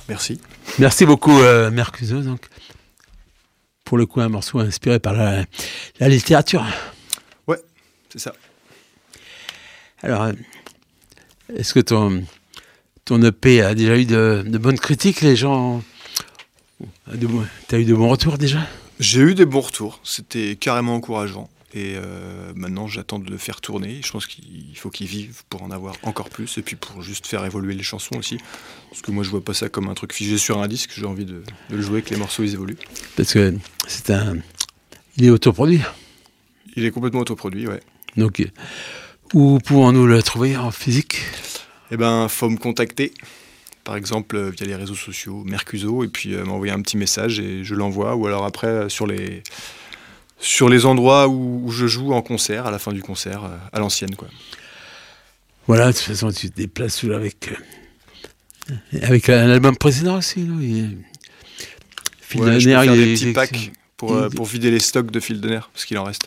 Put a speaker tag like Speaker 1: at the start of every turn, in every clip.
Speaker 1: Merci.
Speaker 2: Merci beaucoup, Mercuzzo. Donc, pour le coup, un morceau inspiré par la littérature.
Speaker 1: Ouais, c'est ça.
Speaker 2: Alors, est-ce que ton EP a déjà eu de bonnes critiques? Les gens... T'as eu de bons retours déjà?
Speaker 1: J'ai eu des bons retours. C'était carrément encourageant. Et maintenant, j'attends de le faire tourner. Je pense qu'il faut qu'il vive pour en avoir encore plus. Et puis pour juste faire évoluer les chansons aussi. Parce que moi, je vois pas ça comme un truc figé sur un disque. J'ai envie de le jouer, que les morceaux, ils évoluent.
Speaker 2: Parce que il est autoproduit.
Speaker 1: Il est complètement autoproduit, ouais.
Speaker 2: Donc, où pouvons-nous le trouver en physique?
Speaker 1: Eh ben, faut me contacter. Par exemple, via les réseaux sociaux, Mercuzzo. Et puis m'envoyer un petit message et je l'envoie. Ou alors après, sur les endroits où je joue en concert, à la fin du concert, à l'ancienne, quoi.
Speaker 2: Voilà, de toute façon, tu te déplaces toujours avec un album précédent aussi, non?
Speaker 1: Je peux faire des petits packs pour vider les stocks de fil de nerf, parce qu'il en reste.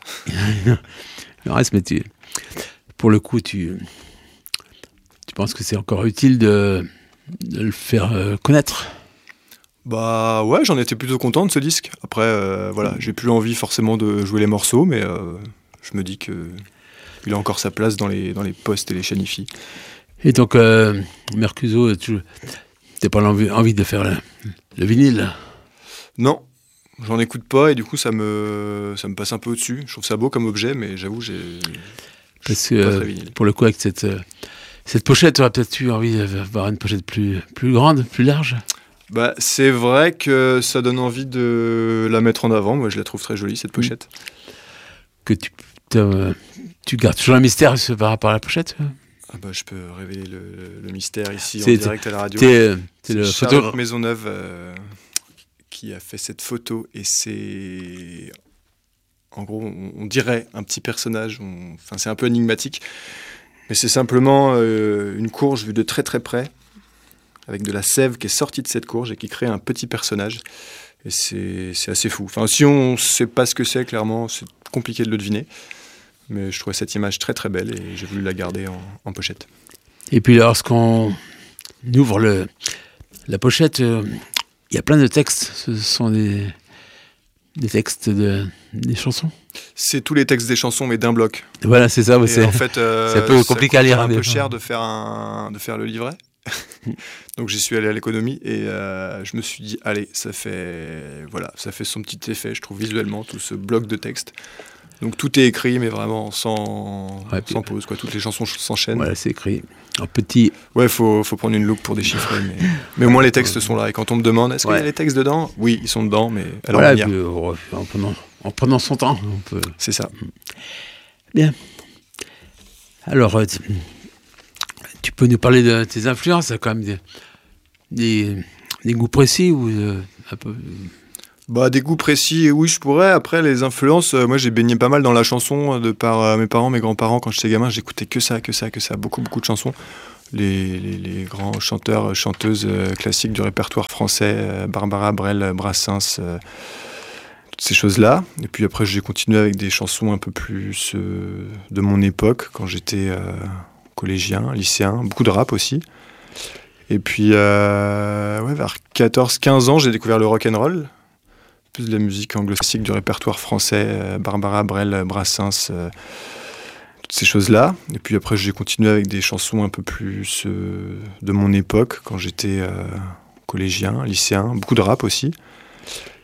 Speaker 2: Il en reste, mais pour le coup, tu penses que c'est encore utile de le faire connaître?
Speaker 1: Bah ouais, j'en étais plutôt content de ce disque. Après, voilà, j'ai plus envie forcément de jouer les morceaux, mais je me dis que il a encore sa place dans les posts et les chaînes hi-fi.
Speaker 2: Et donc, Mercuzzo, t'as pas envie de faire le vinyle?
Speaker 1: Non, j'en écoute pas et du coup ça me passe un peu au-dessus. Je trouve ça beau comme objet, mais j'avoue,
Speaker 2: parce que pour le coup, avec cette pochette, tu aurais peut-être eu envie d'avoir une pochette plus grande, plus large.
Speaker 1: Bah, c'est vrai que ça donne envie de la mettre en avant. Moi, je la trouve très jolie, cette pochette.
Speaker 2: Que tu gardes toujours un mystère par rapport à la pochette?
Speaker 1: Ah bah, je peux révéler le mystère ici en direct à la radio.
Speaker 2: C'est le
Speaker 1: Charlotte Maisonneuve qui a fait cette photo et c'est... En gros, on dirait un petit personnage. Enfin, c'est un peu énigmatique. Mais c'est simplement une courge vue de très très près, avec de la sève qui est sortie de cette courge et qui crée un petit personnage. Et c'est assez fou. Enfin, si on ne sait pas ce que c'est, clairement, c'est compliqué de le deviner. Mais je trouvais cette image très très belle et j'ai voulu la garder en pochette.
Speaker 2: Et puis lorsqu'on ouvre la pochette, il y a plein de textes. Ce sont des textes des chansons.
Speaker 1: C'est tous les textes des chansons, mais d'un bloc.
Speaker 2: Voilà, c'est ça.
Speaker 1: Et en fait,
Speaker 2: c'est un peu compliqué à lire.
Speaker 1: C'est un peu cher de faire le livret. Donc j'y suis allé à l'économie et je me suis dit, allez, ça fait son petit effet, je trouve, visuellement, tout ce bloc de texte. Donc tout est écrit, mais vraiment sans pause, quoi. Toutes les chansons s'enchaînent.
Speaker 2: Voilà, c'est écrit en petit.
Speaker 1: Ouais, faut prendre une loupe pour déchiffrer, mais au moins les textes sont là. Et quand on me demande, est-ce qu'il y a les textes dedans? Oui, ils sont dedans, mais alors
Speaker 2: voilà, en prenant son temps, on peut.
Speaker 1: C'est ça.
Speaker 2: Bien. Alors, tu peux nous parler de tes influences, quand même des goûts précis ou un peu.
Speaker 1: Bah, des goûts précis, oui, je pourrais. Après, les influences, moi, j'ai baigné pas mal dans la chanson de par mes parents, mes grands-parents. Quand j'étais gamin, j'écoutais que ça. Beaucoup de chansons. Les grands chanteurs, chanteuses classiques du répertoire français, Barbara, Brel, Brassens, toutes ces choses-là. Et puis après, j'ai continué avec des chansons un peu plus de mon époque, quand j'étais collégien, lycéen. Beaucoup de rap aussi. Et puis, vers 14-15 ans, j'ai découvert le rock'n'roll. Plus de la musique anglo-classique du répertoire français, Barbara, Brel, Brassens, toutes ces choses-là. Et puis après, j'ai continué avec des chansons un peu plus de mon époque, quand j'étais collégien, lycéen, beaucoup de rap aussi.